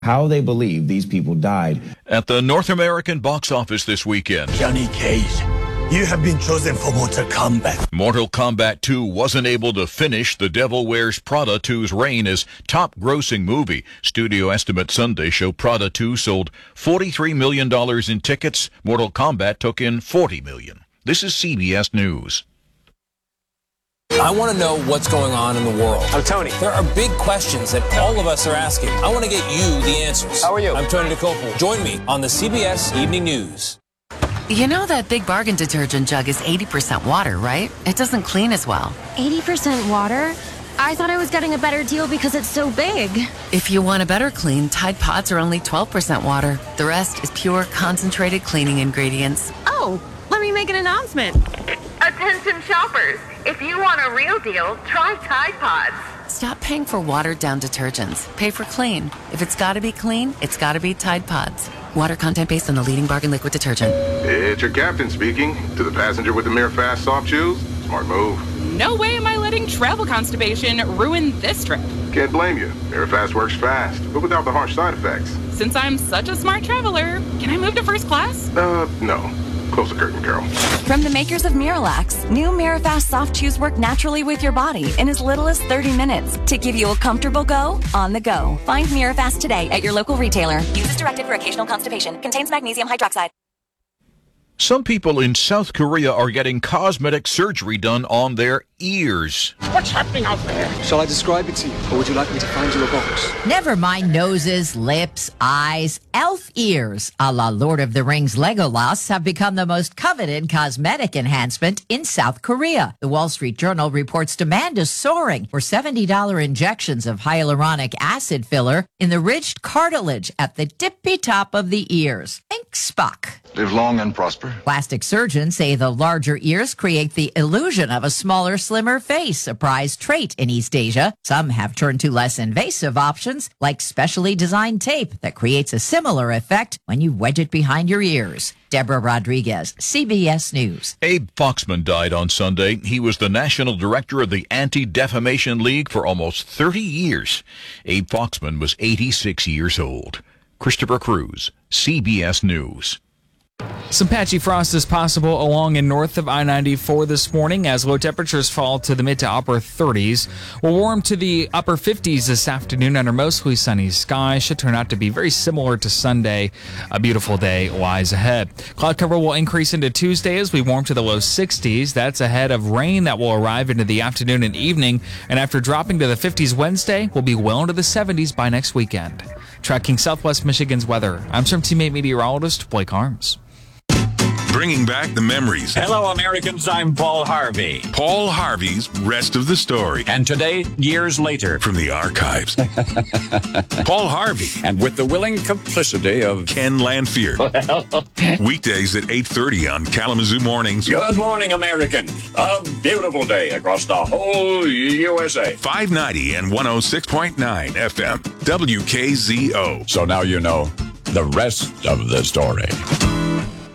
how they believe these people died. At the North American box office this weekend, Johnny Cage, you have been chosen for Mortal Kombat. Mortal Kombat 2 wasn't able to finish The Devil Wears Prada 2's reign as top-grossing movie. Studio estimates Sunday show Prada 2 sold $43 million in tickets. Mortal Kombat took in $40 million. This is CBS News. I want to know what's going on in the world. I'm Tony. There are big questions that all of us are asking. I want to get you the answers. How are you? I'm Tony DeCopel. Join me on the CBS Evening News. You know that Big Bargain detergent jug is 80% water, right? It doesn't clean as well. 80% water? I thought I was getting a better deal because it's so big. If you want a better clean, Tide Pods are only 12% water. The rest is pure, concentrated cleaning ingredients. Oh, let me make an announcement. Attention shoppers, if you want a real deal, try Tide Pods. Stop paying for watered-down detergents. Pay for clean. If it's got to be clean, it's got to be Tide Pods. Water content based on the leading bargain liquid detergent. It's your captain speaking. To the passenger with the Mirror Fast soft shoes, smart move. No way am I letting travel constipation ruin this trip. Can't blame you. Mirror Fast works fast, but without the harsh side effects. Since I'm such a smart traveler, can I move to first class? No. Close the curtain, Carol. From the makers of Miralax, new Mirafast soft chews work naturally with your body in as little as 30 minutes to give you a comfortable go on the go. Find Mirafast today at your local retailer. Use as directed for occasional constipation. Contains magnesium hydroxide. Some people in South Korea are getting cosmetic surgery done on their ears. What's happening out there? Shall I describe it to you, or would you like me to find you a box? Never mind noses, lips, eyes. Elf ears, a la Lord of the Rings Legolas, have become the most coveted cosmetic enhancement in South Korea. The Wall Street Journal reports demand is soaring for $70 injections of hyaluronic acid filler in the ridged cartilage at the tippy top of the ears. Think Spock. Live long and prosper. Plastic surgeons say the larger ears create the illusion of a smaller, slimmer face, a prized trait in East Asia. Some have turned to less invasive options, like specially designed tape that creates a similar effect when you wedge it behind your ears. Deborah Rodriguez, CBS News. Abe Foxman died on Sunday. He was the national director of the Anti-Defamation League for almost 30 years. Abe Foxman was 86 years old. Christopher Cruz, CBS News. Some patchy frost is possible along and north of I-94 this morning as low temperatures fall to the mid to upper 30s. We'll warm to the upper 50s this afternoon under mostly sunny skies. Should turn out to be very similar to Sunday. A beautiful day lies ahead. Cloud cover will increase into Tuesday as we warm to the low 60s. That's ahead of rain that will arrive into the afternoon and evening. And after dropping to the 50s Wednesday, we'll be well into the 70s by next weekend. Tracking Southwest Michigan's weather, I'm Storm Teammate meteorologist Blake Harms. Bringing back the memories. Hello, Americans. I'm Paul Harvey. Paul Harvey's Rest of the Story. And today, years later. From the archives. Paul Harvey. And with the willing complicity of Ken Lanfear. Weekdays at 8:30 on Kalamazoo Mornings. Good morning, Americans. A beautiful day across the whole USA. 590 and 106.9 FM. WKZO. So now you know the rest of the story.